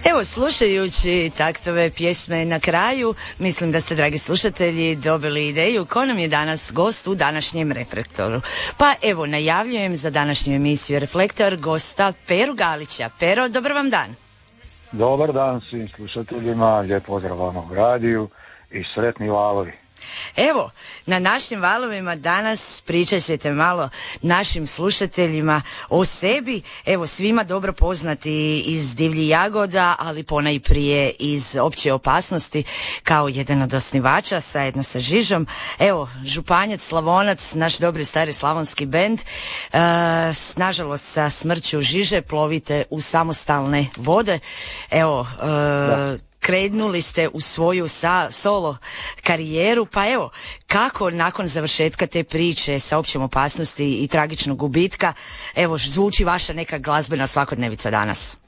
Evo, slušajući taktove pjesme na kraju, mislim da ste, dragi slušatelji, dobili ideju ko nam je danas gost u današnjem Reflektoru. Pa evo, najavljujem za današnju emisiju Reflektor gosta Peru Galića. Pero, dobar vam dan. Dobar dan svim slušateljima, lijep pozdrav vam u radiju i sretni valovi. Evo, na našim valovima danas pričat ćete malo našim slušateljima o sebi, evo svima dobro poznati iz Divljih jagoda, ali ponajprije iz Opće opasnosti kao jedan od osnivača zajedno sa Žižom. Evo, Županjac, Slavonac, naš dobri stari slavonski bend, nažalost sa smrću Žiže plovite u samostalne vode. Evo, krenuli ste u svoju solo karijeru, pa evo, kako nakon završetka te priče sa Općom opasnosti i tragičnog gubitka, evo, zvuči vaša neka glazbena svakodnevica danas?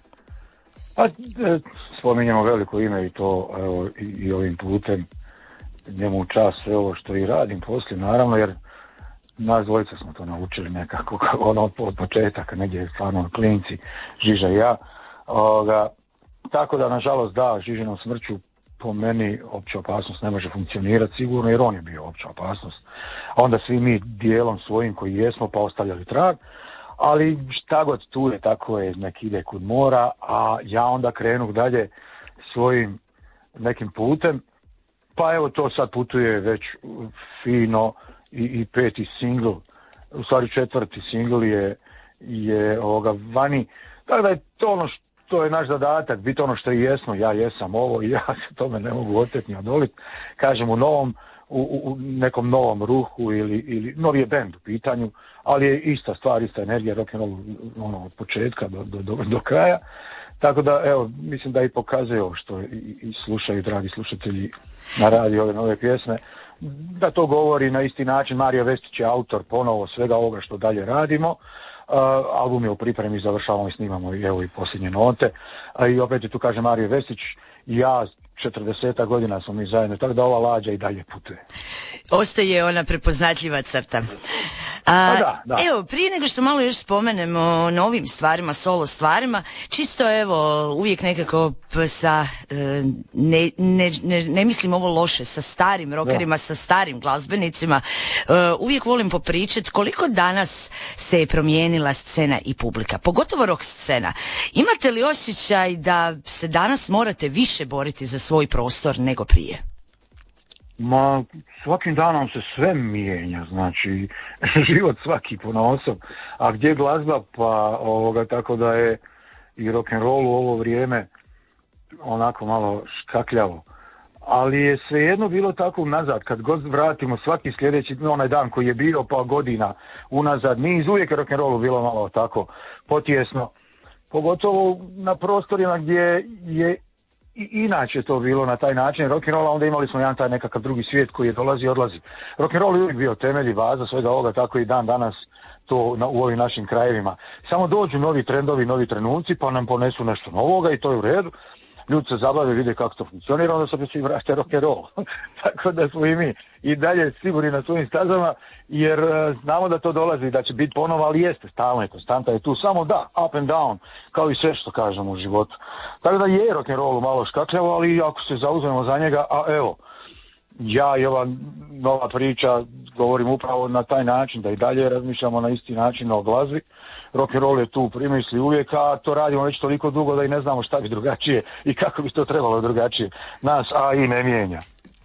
Spominjemo veliko ime i to, evo, i ovim putem njemu čast sve ovo što i radim poslije, naravno, jer nas dvojica smo to naučili nekako, od početaka, negdje stvarno klinci, Žiža i ja, tako da, nažalost, da, Žižinom smrću po meni Opća opasnost ne može funkcionirati sigurno, jer on je bio Opća opasnost. Onda svi mi dijelom svojim koji jesmo pa ostavljali trag, ali šta god tu je, tako je, nek ide kud mora, a ja onda krenu dalje svojim nekim putem. Pa evo, to sad putuje već fino i peti singl, u stvari četvrti singl je vani, tako da je to ono to je naš zadatak, biti ono što i jesmo, ja jesam ovo i ja se tome ne mogu oteti ni odoliti, kažem u nekom novom ruhu ili novi je bend u pitanju, ali je ista stvar, ista energija, rock'n'roll od početka do kraja, tako da evo, mislim da i pokazuje ovo što i slušaju dragi slušatelji na radiju ove nove pjesme, da to govori na isti način. Mario Vestić je autor ponovo svega ovoga što dalje radimo. Album je u pripremi, završavamo i snimamo evo i posljednje note. I opet je tu, kaže Mario Vestić, ja 40 godina smo mi zajedno, tako da ova lađa i dalje putuje. Ostaje ona prepoznatljiva crta. Da. Evo, prije nego što malo još spomenemo o novim stvarima, solo stvarima, čisto evo, uvijek nekako sa, ne mislim ovo loše, sa starim rockerima, sa starim glazbenicima, uvijek volim popričati koliko danas se je promijenila scena i publika, pogotovo rock scena. Imate li osjećaj da se danas morate više boriti za svoj prostor nego prije? Ma, svakim danom se sve mijenja, znači, život svaki ponaosob, a gdje glazba, pa tako da je i rock'n'roll u ovo vrijeme onako malo škakljavo, ali je svejedno bilo tako unazad, kad god vratimo svaki sljedeći, onaj dan koji je bio pa godina unazad, niz, uvijek je rock'n'rollu bilo malo tako potjesno, pogotovo na prostorima gdje je i inače to bilo na taj način rock'n'rolla, onda imali smo jedan taj nekakav drugi svijet koji je dolazi i odlazi. Rock'n'roll je uvijek bio temelj i baza svega ovoga, tako i dan danas to u ovim našim krajevima. Samo dođu novi trendovi, novi trenuci, pa nam ponesu nešto novoga i to je u redu. Ljudi se zabave, vide kako to funkcionira, onda se opet svi vraća rock'n'roll. Tako da smo i mi i dalje sigurni na svojim stazama, jer znamo da to dolazi, da će biti ponovo, ali jeste, stalno je, konstanta je tu, samo da, up and down, kao i sve što kažemo u životu. Tako da je rock'n'rollu malo škakljavo, ali ako se zauzmemo za njega, a evo, ja i ova nova priča govorim upravo na taj način, da i dalje razmišljamo na isti način o glazbi. Rock'n'roll je tu u primisli uvijek, a to radimo već toliko dugo da i ne znamo šta bi drugačije i kako bi to trebalo drugačije nas, a i ne mijenja.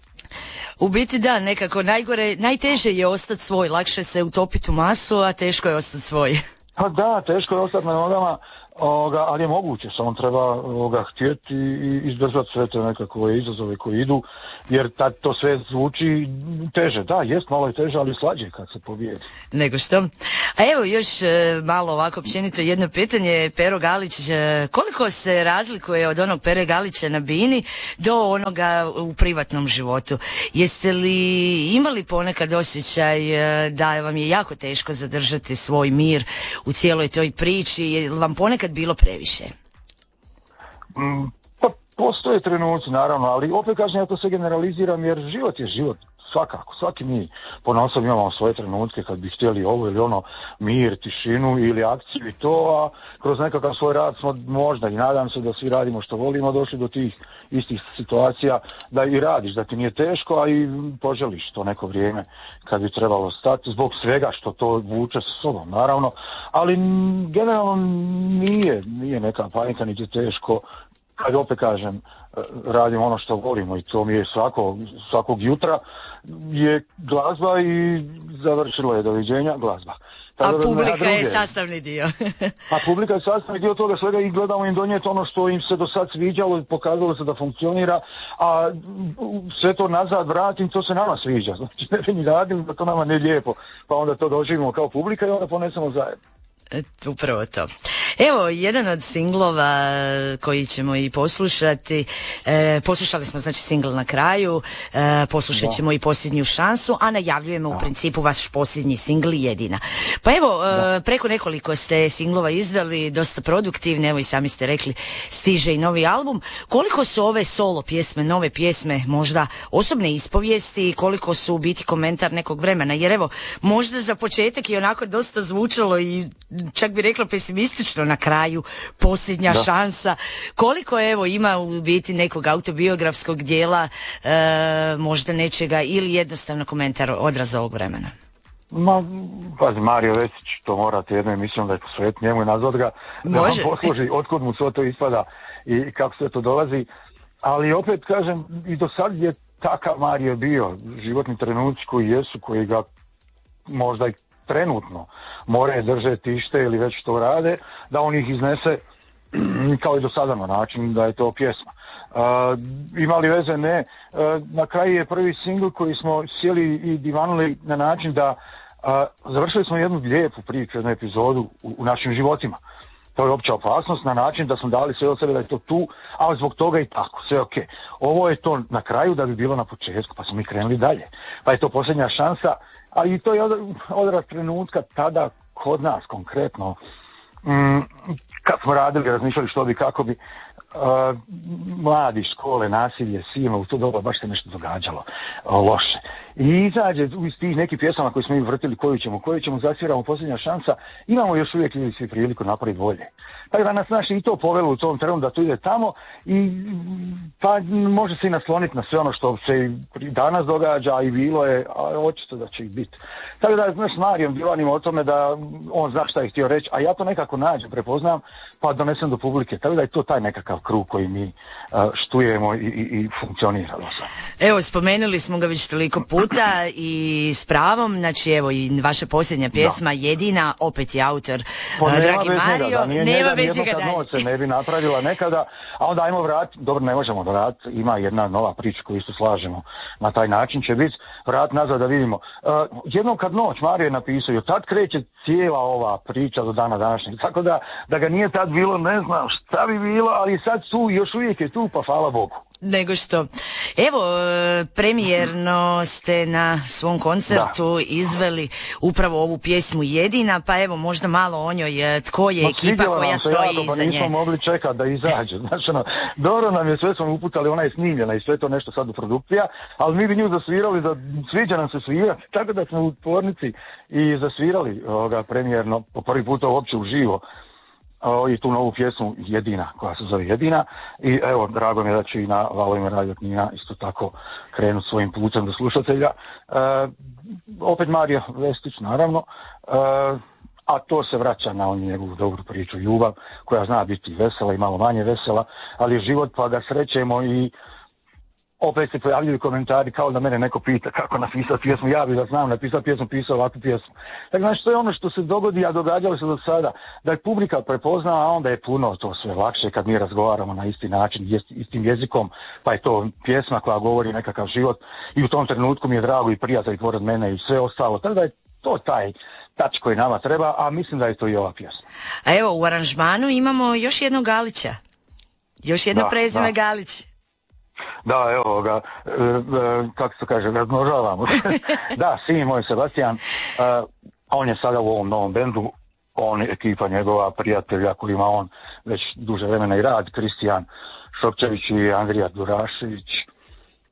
U biti da, nekako najteže je ostati svoj, lakše se utopiti u masu, a teško je ostati svoj. Pa da, teško je ostati na nogama, ali je moguće, samo treba htjeti i izdržati sve te nekakve izazove koji idu, jer to sve zvuči teže. Da, jest malo je teže, ali slađe kad se pobijedi. Nego što? A evo još malo ovako općenito jedno pitanje, Pero Galić, koliko se razlikuje od onog Pere Galića na bini do onoga u privatnom životu? Jeste li imali ponekad osjećaj da vam je jako teško zadržati svoj mir u cijeloj toj priči? Je vam ponekad bilo previše? Pa postoje trenuci, naravno, ali opet kažem, ja to sve generaliziram jer život je život. svakako, svaki mi ponaosob imamo svoje trenutke kad bi htjeli ovo ili ono, mir, tišinu ili akciju i to, a kroz nekakav svoj rad smo možda, i nadam se da svi radimo što volimo, došli do tih istih situacija da i radiš, da ti nije teško, a i poželiš to neko vrijeme kad bi trebalo stati, zbog svega što to vuče sa sobom, naravno, ali generalno nije neka panika, niti teško, kad opet kažem, radim ono što volimo i to mi je svakog jutra je glazba i završilo je doviđenja glazba. Tako, a publika je sastavni dio. A publika je sastavni dio toga svega i gledamo im donijeti ono što im se do sad sviđalo i pokazalo se da funkcionira, a sve to nazad vratim, to se nama sviđa. Znači ne bi ni radili da to nama ne lijepo, pa onda to doživimo kao publika i onda ponesemo zajedno. Upravo to. Evo, jedan od singlova koji ćemo i poslušati, poslušali smo znači singl Na kraju, poslušat ćemo i Posljednju šansu, a najavljujemo u principu vaš posljednji singl Jedina. Pa evo, preko nekoliko ste singlova izdali, dosta produktivne, evo i sami ste rekli, stiže i novi album. Koliko su ove solo pjesme, nove pjesme možda osobne ispovijesti i koliko su u biti komentar nekog vremena? Jer evo, možda za početak je onako dosta zvučalo i čak bi rekla pesimistično Na kraju, Posljednja šansa. Koliko evo ima u biti nekog autobiografskog dijela, možda nečega ili jednostavno komentar odraza ovog vremena? Pazi, Mario Vesić, to morate jednu emisiju da je posvet njemu i nazvat ga, da vam posluži otkud mu sve to ispada i kako sve to dolazi, ali opet kažem, i do sad je takav Mario bio, životni trenuci koji jesu, koji ga možda i trenutno moraju držati tište ili već to rade, da on ih iznese kao i do sada na način da je to pjesma. Ima li veze? Ne. Na kraju je prvi singl koji smo sjeli i divanili na način da završili smo jednu lijepu priču, jednu epizodu u našim životima. To je opća opasnost na način da smo dali sve od sebe da je to tu, ali zbog toga i tako, sve ok. Ovo je to na kraju da bi bilo na početku, pa smo mi krenuli dalje. Pa je to Posljednja šansa, a i to je odraz trenutka tada kod nas konkretno. Kad smo radili, razmišljali što bi, kako bi, mladi, škole, nasilje, silno, u to doba baš se nešto događalo loše. I izađe iz tih nekih pjesama koje smo im vrtili, koju ćemo, zasviramo Posljednja šansa, imamo još uvijek ili svi priliku napraviti bolje. Tako da nas naši i to povelo u tom trenu da to ide tamo i pa može se i nasloniti na sve ono što se i danas događa i bilo je, a očito da će ih biti. Tako da znaš, s Marijom divanimo o tome da on zna šta je htio reći, a ja to nekako nađem, prepoznam, pa donesem do publike. Tako da je to taj nekakav krug koji mi štujemo i funkcionira. Evo, spomenuli smo ga već toliko puta i s pravom, znači evo i vaša posljednja pjesma Jedina, opet je autor dragi Mario. Nema bez njega da noć se ne bi napravila nekada, a onda ajmo vratiti, dobro ne možemo vratiti, ima jedna nova priča koju isto slažemo na taj način će biti, vratiti nazad da vidimo. Jednom kad noć Mario je napisao i od tad kreće cijela ova priča do dana današnjeg, tako da ga nije tad bilo, ne znam šta bi bilo, ali sad tu, još uvijek je tu, pa hvala Bogu. Nego što. Evo, premijerno ste na svom koncertu izveli upravo ovu pjesmu Jedina, pa evo možda malo o njoj, tko je ekipa koja stoji iza nje. Nismo mogli čekati da izađe, znači dobro nam je, sve smo uputali, ona je snimljena i sve to nešto sad u produkcija, ali mi bi nju zasvirali, da sviđa nam se svirati, tako da smo u tvornici i zasvirali premijerno, po prvi puta uopće uživo, i tu novu pjesmu Jedina, koja se zove Jedina, i evo, drago mi je da će i na valovima Radio Knina isto tako krenuti svojim putem do slušatelja. Opet Mario Vestić, naravno, a to se vraća na onu njegovu dobru priču, ljubav, koja zna biti vesela i malo manje vesela, ali je život, pa ga srećemo i opet se pojavljaju komentari kao da mene neko pita kako napisati pjesmu, ja bih da znam napisati pjesmu, pisao ovakvu pjesmu. Tako znači to je ono što se dogodi, a događalo se do sada, da je publika prepozna, a onda je puno to sve lakše kad mi razgovaramo na isti način, istim jezikom, pa je to pjesma koja govori nekakav život i u tom trenutku mi je drago i prijatelj pored mene i sve ostalo, tako da je to taj tač koji nama treba, a mislim da je to i ova pjesma. A evo, u aranžmanu imamo još jednog Galića, još jedno prezime Galić. Da, evo ga, kako se kaže, razmnožavamo. Da, sin moj Sebastian, on je sada u ovom novom bendu, on je ekipa njegova prijatelja kojima on već duže vremena i radi, Kristijan Šokčević i Andrija Durašević.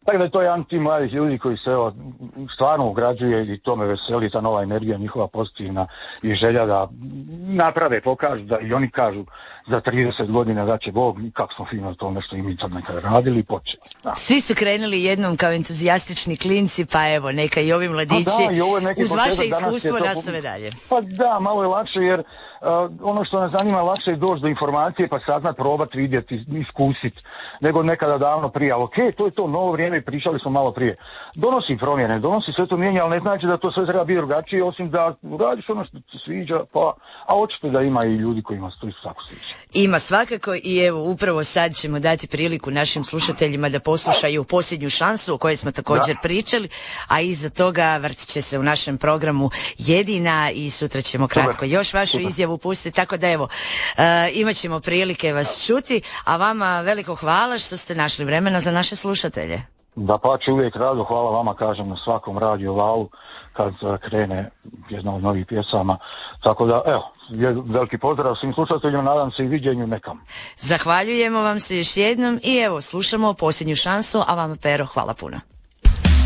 Tako da je to jedan tim mladih ljudi koji se evo, stvarno ugrađuje i to me veseli, ta nova energija njihova pozitivna i želja da naprave, pokažu, da i oni kažu za 30 godina da će Bog, kako smo fino to nešto i mi to nekada radili i počeli. Da. Svi su krenuli jednom kao entuzijastični klinci, pa evo, neka i ovi mladići uz vaše iskustvo nastave dalje. Pa da, malo je lakše jer ono što nas zanima, lakše je doći do informacije pa saznat, probati, vidjeti, iskusiti, nego nekada davno prije. Ali okej, to je to novo vrijeme i pričali smo malo prije. Donosi promjene, donosi sve to mijenja, ali ne znači da to sve treba biti drugačije, osim da radiš ono što se sviđa, a očito da ima i ljudi kojima se to isto tako sviđa. Ima svakako i evo, upravo sad ćemo dati priliku našim slušateljima da poslušaju Posljednju šansu o kojoj smo također pričali, a iza toga vrtit će se u našem programu Jedina i sutra ćemo kratko još vašu izjavu pustiti, tako da evo, imat ćemo prilike vas čuti, a vama veliko hvala što ste našli vremena za naše slušatelje. Da pa ću uvijek rado, hvala vama kažem na svakom radio valu kad krene jedna od novih pjesama, tako da evo, veliki pozdrav svim slušateljima, nadam se i viđenju nekam. Zahvaljujemo vam se još jednom i evo, slušamo Posljednju šansu, a vama Pero, hvala puno.